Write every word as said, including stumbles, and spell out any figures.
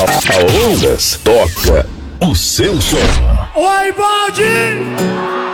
A Ondas toca o seu som. Oi, Baldi!